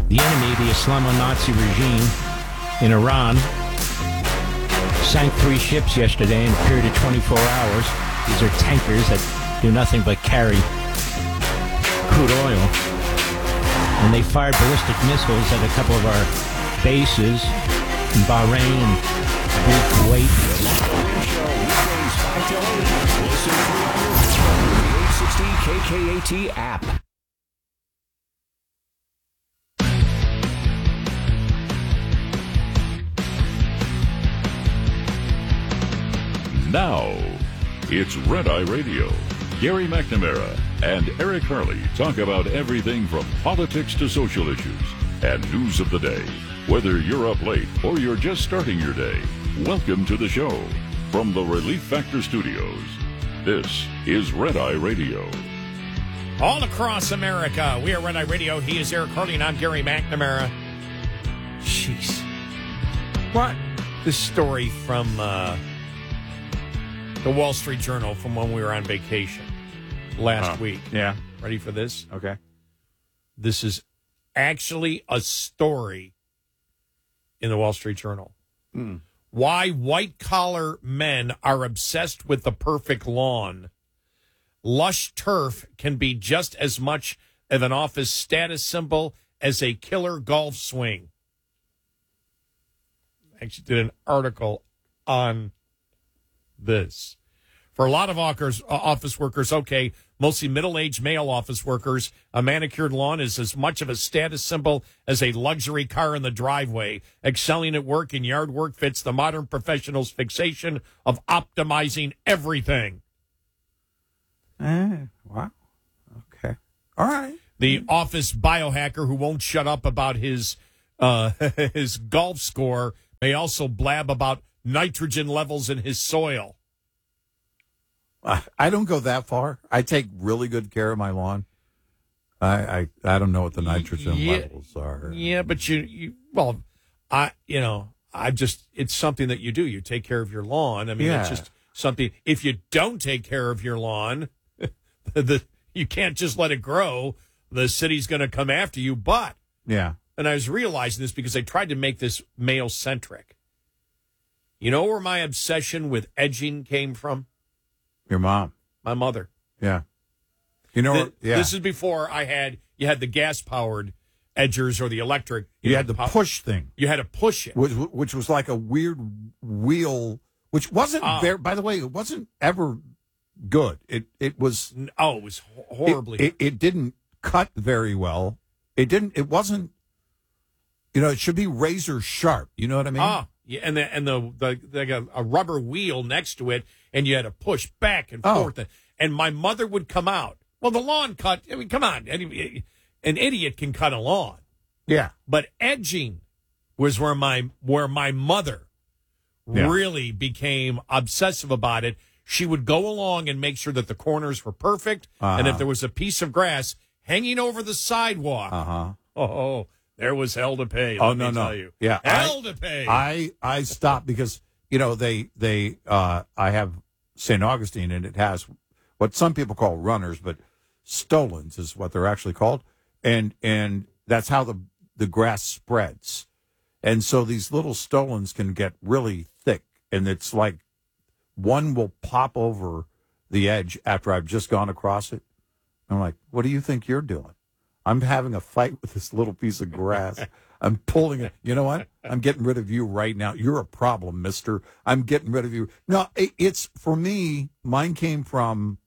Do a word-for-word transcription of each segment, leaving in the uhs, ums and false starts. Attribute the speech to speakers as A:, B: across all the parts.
A: The enemy, the Islamo-Nazi regime in Iran, sank three ships yesterday in a period of twenty-four hours. These are tankers that do nothing but carry crude oil. And they fired ballistic missiles at a couple of our bases in Bahrain and Kuwait.
B: The eight sixty K K A T app.
C: Now, it's Red Eye Radio. Gary McNamara and Eric Harley talk about everything from politics to social issues and news of the day. Whether you're up late or you're just starting your day, welcome to the show. From the Relief Factor Studios, this is Red Eye Radio.
D: All across America, we are Red Eye Radio. He is Eric Harley, and I'm Gary McNamara. Jeez. What? This story from... Uh, The Wall Street Journal from when we were on vacation last
E: uh,
D: week.
E: Yeah.
D: Ready for this?
E: Okay.
D: This is actually a story in the Wall Street Journal.
E: Mm.
D: Why white-collar men are obsessed with the perfect lawn. Lush turf can be just as much of an office status symbol as a killer golf swing. Actually did an article on this. For a lot of office workers, okay, mostly middle-aged male office workers, a manicured lawn is as much of a status symbol as a luxury car in the driveway. Excelling at work and yard work fits the modern professional's fixation of optimizing everything.
E: Eh, wow. Okay. All right.
D: The office biohacker who won't shut up about his uh, his golf score may also blab about nitrogen levels in his soil.
E: I don't go that far. I take really good care of my lawn. I I, I don't know what the nitrogen
D: yeah,
E: levels are.
D: Yeah, but you, you well, I you know I just it's something that you do. You take care of your lawn. I mean,
E: yeah.
D: it's just something. If you don't take care of your lawn, the you can't just let it grow. The city's going to come after you. But
E: yeah,
D: and I was realizing this because I tried to make this male centric. You know where my obsession with edging came from?
E: Your mom.
D: My mother.
E: Yeah. You know,
D: the,
E: yeah.
D: This is before I had, you had the gas-powered edgers or the electric.
E: You,
D: you
E: had the
D: pow-
E: push thing.
D: You had to push it.
E: Which, which was like a weird wheel, which wasn't,
D: oh.
E: very, by the way, it wasn't ever good. It it was.
D: Oh, it was horribly.
E: It, it, it didn't cut very well. It didn't, it wasn't, you know, it should be razor sharp. You know what I mean?
D: Ah, yeah, and the, and the, the, they got a rubber wheel next to it, and you had to push back and
E: Oh.
D: forth. And my mother would come out. Well, the lawn cut, I mean, come on. Any, an idiot can cut a lawn.
E: Yeah.
D: But edging was where my where my mother
E: Yeah.
D: really became obsessive about it. She would go along and make sure that the corners were perfect,
E: Uh-huh.
D: and if there was a piece of grass hanging over the sidewalk,
E: Uh-huh.
D: oh, there was hell to pay.
E: Oh,
D: let
E: no,
D: me
E: no.
D: tell you.
E: Yeah,
D: hell
E: I-
D: to pay.
E: I I stopped because you know they they uh, I have Saint Augustine and it has what some people call runners, but stolons is what they're actually called, and and that's how the the grass spreads, and so these little stolons can get really thick, and it's like one will pop over the edge after I've just gone across it. I'm like, what do you think you're doing? I'm having a fight with this little piece of grass. I'm pulling it. You know what? I'm getting rid of you right now. You're a problem, mister. I'm getting rid of you. No, it, it's for me, mine came from,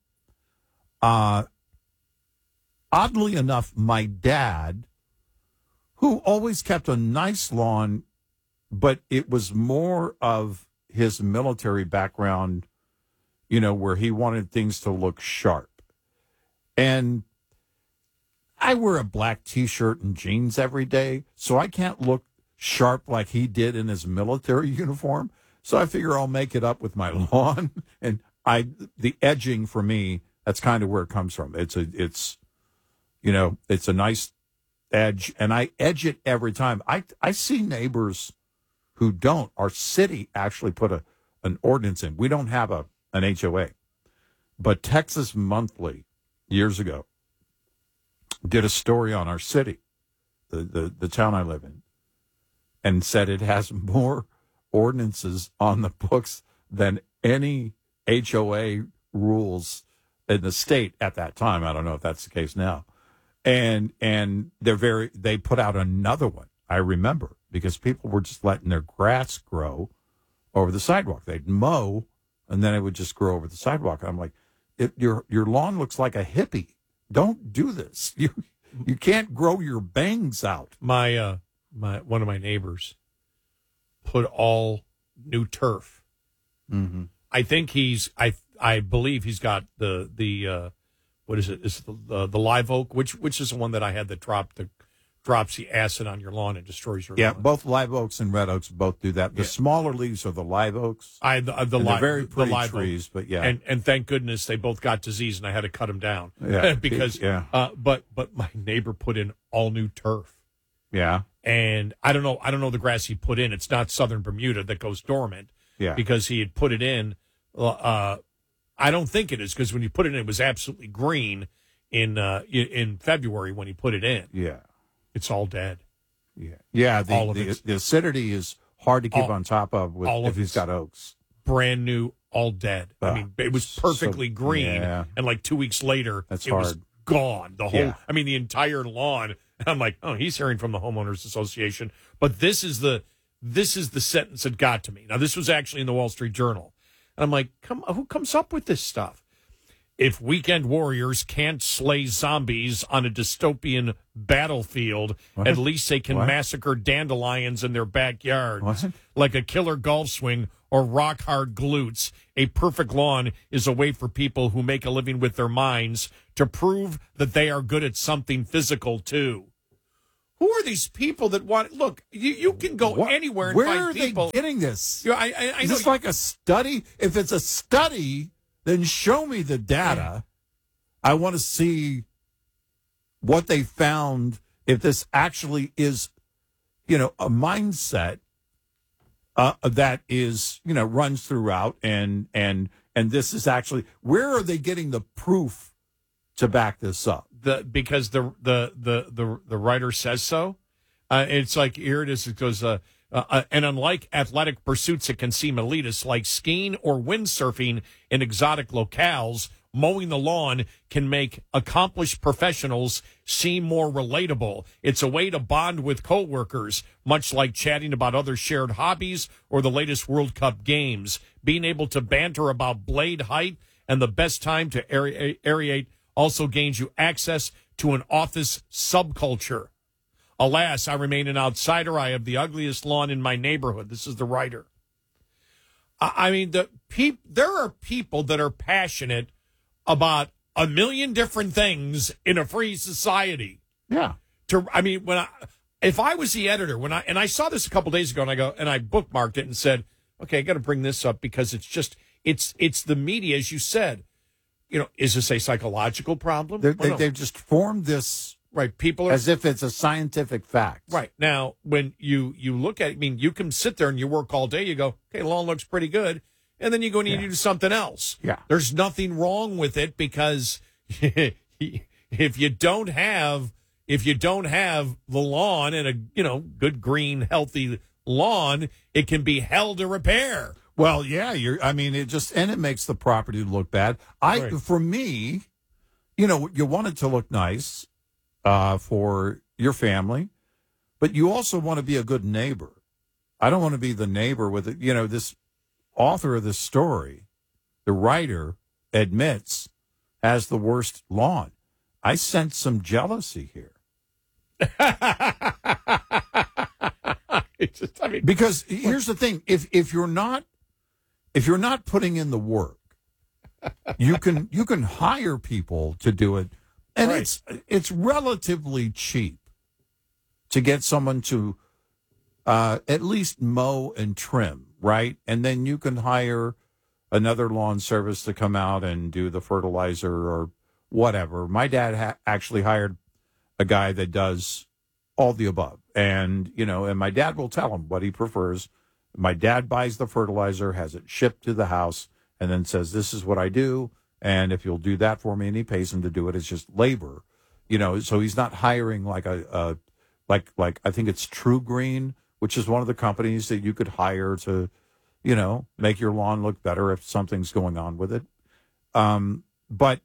E: uh, oddly enough, my dad, who always kept a nice lawn, but it was more of his military background, you know, where he wanted things to look sharp. And I wear a black T-shirt and jeans every day, so I can't look sharp like he did in his military uniform. So I figure I'll make it up with my lawn. And I, the edging for me, that's kind of where it comes from. It's a, it's, you know, it's a nice edge, and I edge it every time. I, I see neighbors who don't. Our city actually put a an ordinance in. We don't have a an H O A, but Texas Monthly years ago did a story on our city the, the, the town I live in, and said it has more ordinances on the books than any H O A rules in the state at that time. I don't know if that's the case now. And and they're very they put out another one, I remember, because people were just letting their grass grow over the sidewalk. They'd mow, and then it would just grow over the sidewalk. I'm like, it, your your lawn looks like a hippie. Don't do this. You you can't grow your bangs out.
D: My uh my one of my neighbors put all new turf.
E: Mm-hmm.
D: I think he's I I believe he's got the the uh, what is it? Is it the uh, the live oak? Which which is the one that I had that dropped the drops the acid on your lawn and destroys your
E: yeah,
D: lawn.
E: both live oaks and red oaks both do that. The
D: Yeah.
E: smaller leaves are the live oaks.
D: I the, uh, the
E: and
D: live
E: they're very pretty
D: the live
E: trees,
D: oak.
E: but yeah,
D: and and thank goodness they both got disease and I had to cut them down.
E: Yeah.
D: because
E: Yeah.
D: Uh, but but my neighbor put in all new turf.
E: yeah,
D: And I don't know I don't know the grass he put in. It's not Southern Bermuda that goes dormant.
E: yeah.
D: Because he had put it in. Uh, I don't think it is, because when you put it in, it was absolutely green in uh, in, in February when he put it in.
E: yeah,
D: It's all dead.
E: yeah, yeah. The,
D: All of
E: the,
D: it's-
E: the acidity is hard to keep
D: All-
E: on top of with,
D: all
E: if
D: of
E: he's
D: it's-
E: got oaks.
D: Brand new, all dead. I
E: Ah,
D: mean, it was
E: so-
D: perfectly green,
E: yeah.
D: and like two weeks later,
E: That's
D: it was
E: hard.
D: gone. The whole,
E: Yeah.
D: I mean, the entire lawn. And I'm like, oh, he's hearing from the homeowners association. But this is the this is the sentence that got to me. Now, this was actually in the Wall Street Journal, and I'm like, come, who comes up with this stuff? If weekend warriors can't slay zombies on a dystopian battlefield,
E: What?
D: at least they can
E: What?
D: massacre dandelions in their backyards.
E: What?
D: Like a killer golf swing or rock hard glutes, a perfect lawn is a way for people who make a living with their minds to prove that they are good at something physical too. Who are these people that want? Look, you, you can go
E: What-
D: anywhere and
E: Where
D: find
E: are
D: people.
E: they getting this?
D: You know, I, I, I
E: Is
D: know
E: this like a study? If it's a study, then show me the data. I want to see what they found, if this actually is, you know, a mindset uh, that is, you know, runs throughout, and and and this is actually, where are they getting the proof to back this up?
D: the because the the the the, the writer says so. Uh, it's like, here it is. It goes, uh, uh, uh, and unlike athletic pursuits that can seem elitist, like skiing or windsurfing in exotic locales, mowing the lawn can make accomplished professionals seem more relatable. It's a way to bond with coworkers, much like chatting about other shared hobbies or the latest World Cup games. Being able to banter about blade height and the best time to aer- aerate also gains you access to an office subculture. Alas, I remain an outsider. I have the ugliest lawn in my neighborhood. This is the writer. I, I mean, the peop, there are people that are passionate about a million different things in a free society.
E: Yeah.
D: To, I mean, when I, if I was the editor, when I, and I saw this a couple days ago, and I go, and I bookmarked it and said, okay, I got to bring this up because it's just, it's, it's the media, as you said. You know, is this a psychological problem?
E: They're,
D: Well,
E: they,
D: no.
E: they've just formed this
D: Right, people are
E: as if it's a scientific fact.
D: right now. When you you look at, it, I mean, you can sit there and you work all day. You go, okay, lawn looks pretty good, and then you go and you
E: Yeah.
D: do something else.
E: Yeah.
D: There's nothing wrong with it because if you don't have if you don't have the lawn and a you know good green healthy lawn, it can be hell to repair.
E: Well, yeah, you're. I mean, it just and it makes the property look bad. I,
D: Right.
E: for me, you know, you want it to look nice uh, for your family, but you also want to be a good neighbor. I don't want to be the neighbor with it. You know, this author of this story, the writer, admits has the worst lawn. I sense some jealousy here.
D: It's just, I mean,
E: Because here's the thing: if if you're not if you're not putting in the work, you can you can hire people to do it, and
D: Right.
E: it's it's relatively cheap to get someone to uh, at least mow and trim, right? And then you can hire another lawn service to come out and do the fertilizer or whatever. My dad ha- actually hired a guy that does all the above. And, you know, and my dad will tell him what he prefers. My dad buys the fertilizer, has it shipped to the house, and then says, this is what I do. And if you'll do that for me, and he pays him to do it, it's just labor, you know, so he's not hiring like a, a like like I think it's True Green, which is one of the companies that you could hire to, you know, make your lawn look better if something's going on with it. Um, but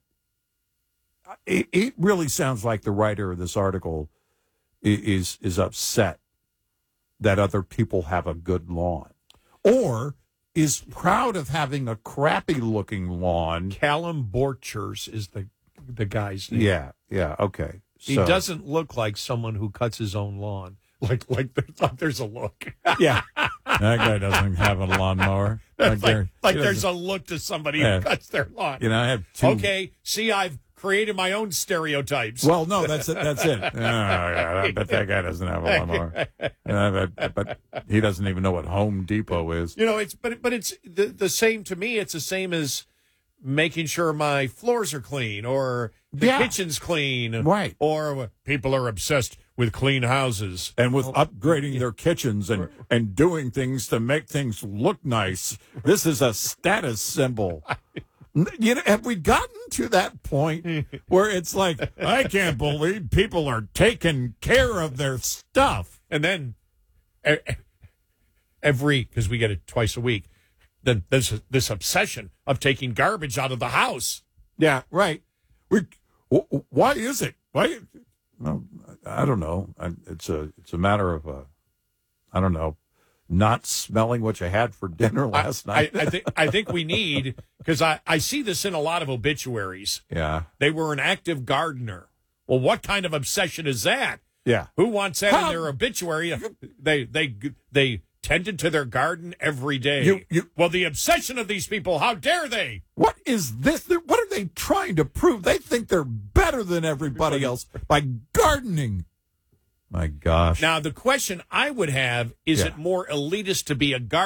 E: it, it really sounds like the writer of this article is is upset that other people have a good lawn, or is proud of having a crappy looking lawn.
D: Callum Borchers is the the guy's name.
E: Yeah, yeah, okay.
D: He
E: So-
D: doesn't look like someone who cuts his own lawn. Like like there's, like there's a look.
E: Yeah, that guy doesn't have a lawnmower.
D: like
E: there-
D: like
E: he
D: there's
E: doesn't-
D: a look to somebody
E: Yeah.
D: who cuts their lawn.
E: You know, I have two.
D: Okay, see, I've created my own stereotypes.
E: Well, no, that's it. That's it. Oh, yeah, I bet that guy doesn't have a lawnmower. Uh, but, but he doesn't even know what Home Depot is.
D: You know, it's but but it's the the same to me. It's the same as making sure my floors are clean or the
E: Yeah.
D: kitchen's clean,
E: Right.
D: Or people are obsessed with clean houses.
E: And with upgrading their kitchens and, and doing things to make things look nice. This is a status symbol. You know, have we gotten to that point where it's like, I can't believe people are taking care of their stuff?
D: And then e- every because we get it twice a week, then there's this obsession of taking garbage out of the house.
E: Yeah, right. We, wh- why is it? Why? Well, I don't know. I, it's a it's a matter of uh, I don't know, not smelling what you had for dinner last
D: I,
E: night.
D: I, I think I think we need because I, I see this in a lot of obituaries.
E: yeah,
D: They were an active gardener. Well, what kind of obsession is that?
E: yeah.
D: Who wants that
E: How-
D: in their obituary? They they they tended to their garden every day.
E: You- you-
D: well, the obsession of these people. How dare they?
E: What is this? What are they trying to prove? They think they're better than everybody else by gardening. My gosh.
D: Now, the question I would have is:
E: Yeah.
D: it more elitist to be a gardener?